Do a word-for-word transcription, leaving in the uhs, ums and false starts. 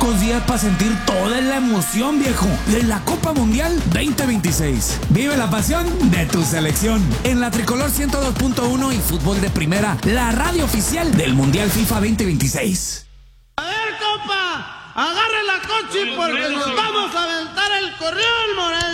pocos días para sentir toda la emoción, viejo, de la Copa Mundial veinte veintiséis. Vive la pasión de tu selección en la Tricolor ciento dos punto uno y Fútbol de Primera, la radio oficial del Mundial FIFA veinte veintiséis. A ver, compa, agarre la coche porque nos vamos a aventar el corrión, Moreno.